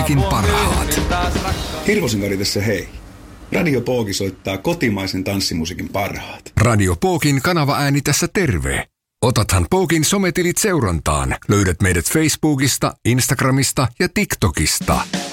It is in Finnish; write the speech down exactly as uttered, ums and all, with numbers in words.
musiikin parhaat. Hirvosen Kari tässä hei. Radio Pooki soittaa kotimaisen tanssimusiikin parhaat. Radio Pookin kanavaääni tässä terve. Otathan Pookin sometilit seurantaan. Löydät meidät Facebookista, Instagramista ja TikTokista.